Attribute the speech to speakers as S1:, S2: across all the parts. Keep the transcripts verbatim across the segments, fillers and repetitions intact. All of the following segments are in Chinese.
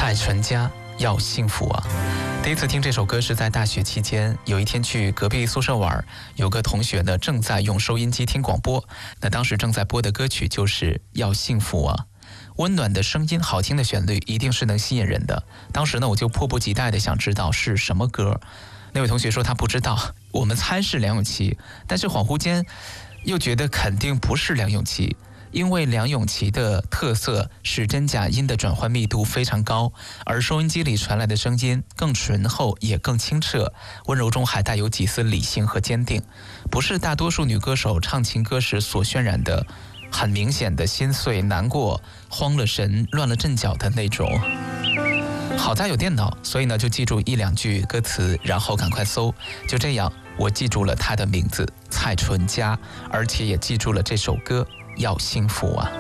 S1: 蔡淳佳要幸福啊。第一次听这首歌是在大学期间，有一天去隔壁宿舍玩，有个同学呢正在用收音机听广播，那当时正在播的歌曲就是要幸福啊。温暖的声音，好听的旋律，一定是能吸引人的。当时呢我就迫不及待的想知道是什么歌。那位同学说他不知道，我们猜是梁咏琪，但是恍惚间又觉得肯定不是梁咏琪，因为梁咏琪的特色是真假音的转换密度非常高，而收音机里传来的声音更醇厚也更清澈，温柔中还带有几丝理性和坚定，不是大多数女歌手唱情歌时所渲染的很明显的心碎、难过、慌了神、乱了阵脚的那种。好在有电脑，所以呢就记住一两句歌词，然后赶快搜。就这样，我记住了她的名字蔡淳佳，而且也记住了这首歌要幸福啊。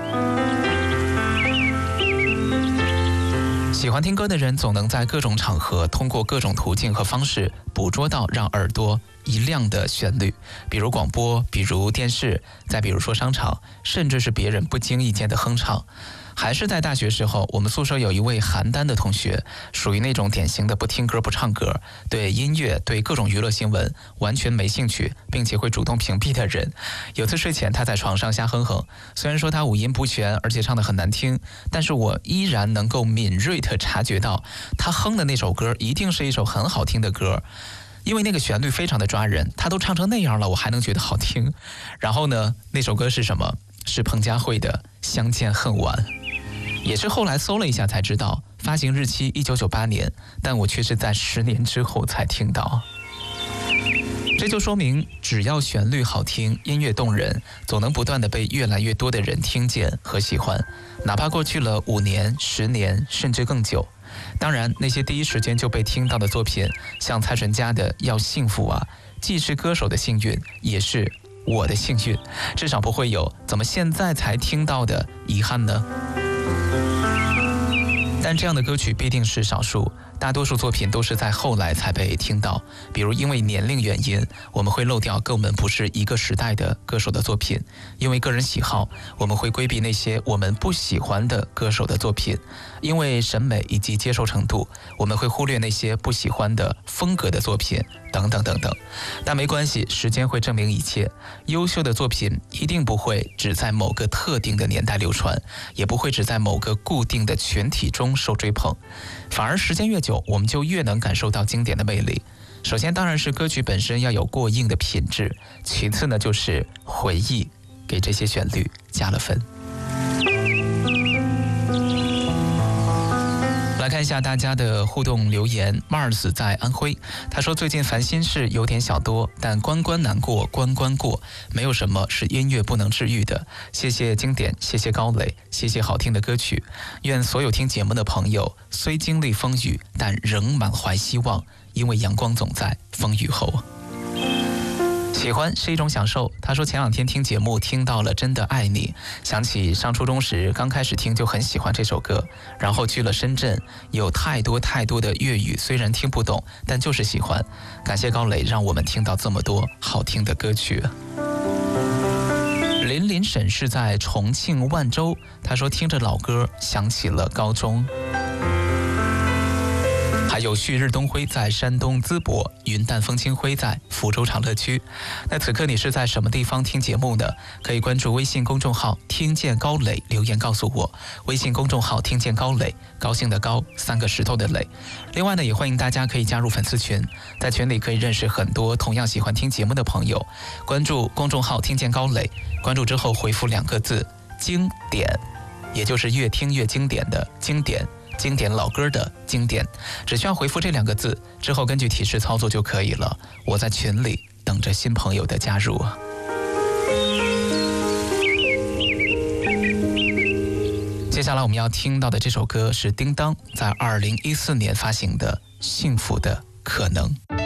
S1: 喜欢听歌的人总能在各种场合通过各种途径和方式捕捉到让耳朵一亮的旋律，比如广播，比如电视，再比如说商场，甚至是别人不经意间的哼唱。还是在大学时候，我们宿舍有一位邯郸的同学，属于那种典型的不听歌不唱歌，对音乐对各种娱乐新闻完全没兴趣，并且会主动屏蔽的人。有次睡前他在床上瞎哼哼，虽然说他五音不全而且唱得很难听，但是我依然能够敏锐地察觉到他哼的那首歌一定是一首很好听的歌，因为那个旋律非常的抓人，他都唱成那样了我还能觉得好听。然后呢，那首歌是什么？是彭佳慧的《相见恨晚》，也是后来搜了一下才知道发行日期一九九八年，但我却是在十年之后才听到。这就说明只要旋律好听，音乐动人，总能不断地被越来越多的人听见和喜欢，哪怕过去了五年十年甚至更久。当然那些第一时间就被听到的作品，像蔡淳佳的要幸福啊，既是歌手的幸运，也是我的幸运，至少不会有怎么现在才听到的遗憾呢。但这样的歌曲必定是少数，大多数作品都是在后来才被听到，比如因为年龄原因，我们会漏掉跟我们不是一个时代的歌手的作品，因为个人喜好，我们会规避那些我们不喜欢的歌手的作品，因为审美以及接受程度，我们会忽略那些不喜欢的风格的作品等等等等。但没关系，时间会证明一切，优秀的作品一定不会只在某个特定的年代流传，也不会只在某个固定的群体中受追捧，反而时间越久，我们就越能感受到经典的魅力。首先当然是歌曲本身要有过硬的品质，其次呢就是回忆给这些旋律加了分。来看一下大家的互动留言。 Mars 在安徽，他说最近烦心事有点小多，但关关难过关关过，没有什么是音乐不能治愈的。谢谢经典，谢谢高磊，谢谢好听的歌曲。愿所有听节目的朋友虽经历风雨，但仍满怀希望，因为阳光总在风雨后。喜欢是一种享受。他说前两天听节目听到了真的爱你，想起上初中时刚开始听就很喜欢这首歌，然后去了深圳，有太多太多的粤语，虽然听不懂但就是喜欢。感谢高磊让我们听到这么多好听的歌曲。林林沈是在重庆万州，他说听着老歌想起了高中。还有旭日东辉在山东淄博，云淡风轻辉在福州长乐区。那此刻你是在什么地方听节目呢？可以关注微信公众号听见高磊，留言告诉我。微信公众号听见高磊，高兴的高，三个石头的磊。另外呢，也欢迎大家可以加入粉丝群，在群里可以认识很多同样喜欢听节目的朋友。关注公众号听见高磊，关注之后回复两个字经典，也就是越听越经典的经典，经典老歌的经典，只需要回复这两个字，之后根据提示操作就可以了。我在群里等着新朋友的加入。接下来我们要听到的这首歌是叮当在二零一四年发行的《幸福的可能》。